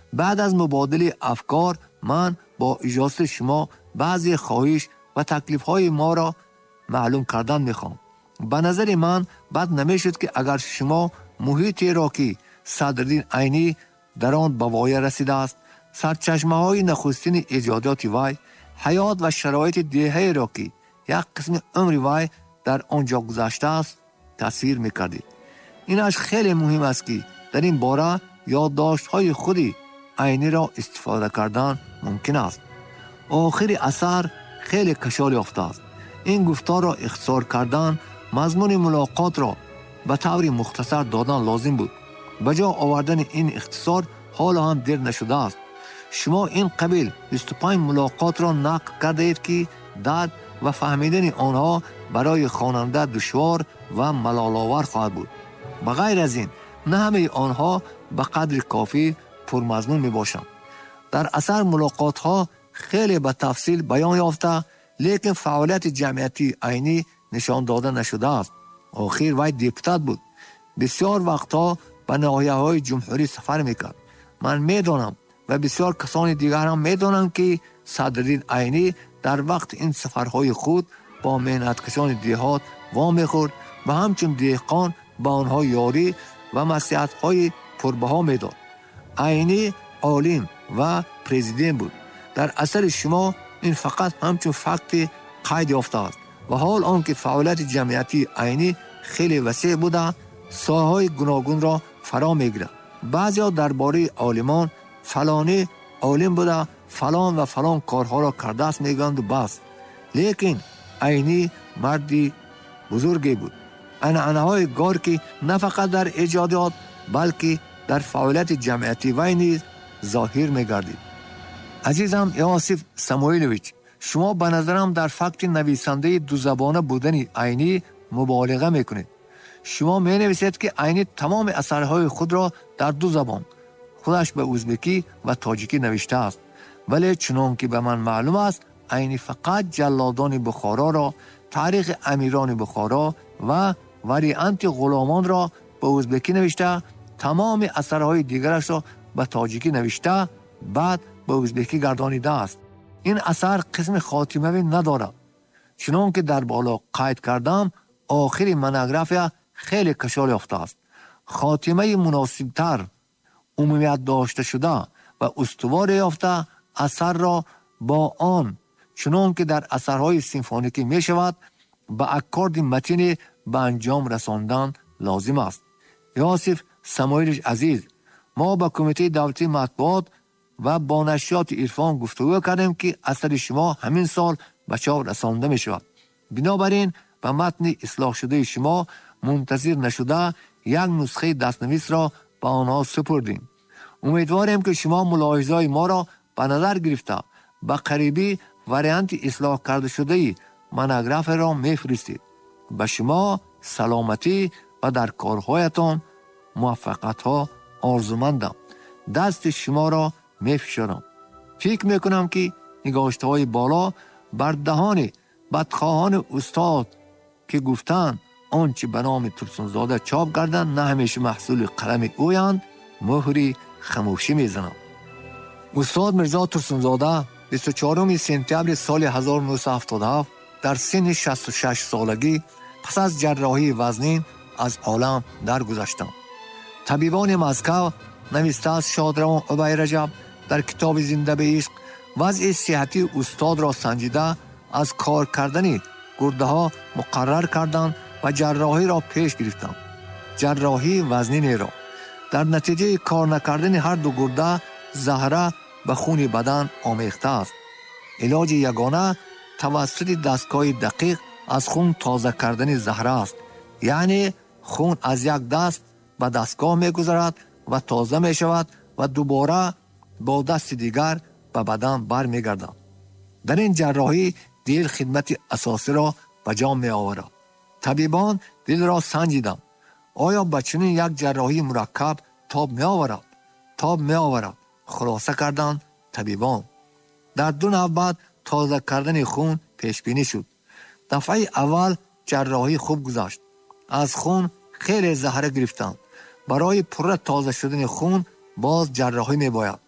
بعد از مبادله افکار من با اجازه شما بعضی خواهش و تکلیف‌های ما را معلوم کردن می‌خوام. به نظر من بد نمی‌شد که اگر شما محیطی را که صدرالدین عینی در آن به وای رسیده است، سرچشمه‌های نخستین ایجادات وی، حیات و شرایط دهه را که یک قسم عمر وی در آنجا گذشته است تصویر می‌کردید. اینش خیلی مهم است که در این باره یادداشت‌های خودی عینی را استفاده کردن ممکن است. آخر اثر خیلی کشال یافته است. این گفتار را اختصار کردن، مضمون ملاقات را به طور مختصر دادن لازم بود. به جا آوردن این اختصار حالا هم دیر نشده است. شما این قبیل 25 ملاقات را نقل کرده اید که درک و فهمیدن آنها برای خواننده دشوار و ملال‌آور خواهد بود. بغیر از این نه همه آنها به قدر کافی پرمضمون می باشند. در اثر ملاقات ها خیلی به تفصیل بیان یافته، لیکن فعالیت جمعیتی عینی نشان داده نشده است. آخر وی دیپوتات بود. بسیار وقتها به ناحیه های جمهوری سفر میکرد. من میدانم و بسیار کسان دیگر هم میدانند که صدرالدین عینی در وقت این سفرهای خود با محنتکشان دیهات وام میخورد و همچون دهقان با آنها یاری و نصیحت‌های پربها میداد. عینی عالم و پرزیدنت بود. در اثر شما این فقط همچون فکت قید یافته است و حال آنکه فعالیت جمعیتی عینی خیلی وسیع بوده، ساحه‌های گوناگون را فرا میگیرد. بعضیا درباره عالمان فلانی عالم بوده، فلان و فلان کارها را کرده است میگویند و بس. لیکن عینی مردی بزرگی بود. عنعنه‌های گارکی نه فقط در ایجادات بلکه در فعالیت جمعیتی وی نیز ظاهر می‌گردید. عزیزم یوسف ساموئیلویچ، شما به نظرم در فکت نویسنده دو زبانه بودن عینی مبالغه میکنید. شما می‌نویسید که عینی تمام اثرهای خود را در دو زبان، خودش به ازبکی و تاجیکی نوشته است، ولی چنان که به من معلوم است عینی فقط جلادان بخارا را، تاریخ امیران بخارا و وریانت غلامان را به ازبکی نوشته، تمام اثرهای دیگرش را به تاجیکی نوشته، بعد به ازبکی گردانیده است. این اثر قسم خاتمه ندارد. چنان که در بالا قید کردم، آخر منوگرافیا خیلی کشال یافته است. خاتمه مناسبتر، عمومیت داشته شده و استوار یافته اثر را با آن چنان که در اثرهای سیمفونیکی می شود به اکورد متین به انجام رساندن لازم است. یوسف ساموئیلویچ عزیز، ما با کمیته دولتی مطبوعات و با نشریات عرفان گفتگو کردیم که اثر شما همین سال به چاپ رسانده می شود. بنابراین به متن اصلاح شده شما منتظر نشده یک نسخه دستنویس را به آنها سپردیم. امیدواریم که شما ملاحظه‌های ما را به نظر گرفته به قریبی وریانت اصلاح کرده شده منوگراف را می‌فرستید. به شما سلامتی و در کارهایتان موفقیت‌ها آرزومندم. دست شما را می‌فشارم. فکر می‌کنم که نگاشته‌های بالا بر دهان بدخواهان استاد که گفتند آنچه به نام ترسونزاده چاپ کردن نه همیشه محصول قلم اویند، مهری خاموشی می‌زنم. استاد میرزا ترسونزاده 24 سپتامبر سال 1977 در سن 66 سالگی پس از جراحی وزنین از عالم درگذشتند. طبیبان مسکو نوشته است شادروان ابی رجب در کتاب زنده به عشق وضع صحتی استاد را سنجیده از کار کردن گرده ها مقرر کردند و جراحی را پیش گرفتند. جراحی وزنین را در نتیجه کار نکردن هر دو گرده زهره به خون بدن آمیخته است. علاج یگانه توسط دستگاه دقیق از خون تازه کردن زهره است. یعنی خون از یک دست به دستگاه می گذرد و تازه می شود و دوباره با دست دیگر به بدن بر می گردد. در این جراحی دل خدمت اساسی را به جا می آورد. طبیبان دل را سنجیدند. آیا به چنین یک جراحی مرکب تاب می آورد؟ تاب می آورد. خلاصه کردند طبیبان. در 2 نوبت تازه کردن خون پیش بینی شد. دفعه اول جراحی خوب گذشت. از خون خیلی زهره گرفتند. برای پر تازه شدن خون باز جراحی می باید.